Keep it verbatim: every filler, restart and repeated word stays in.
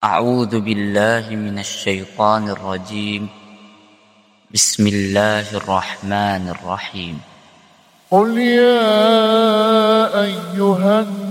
أعوذ بالله من الشيطان الرجيم. بسم الله الرحمن الرحيم. قل يا أيها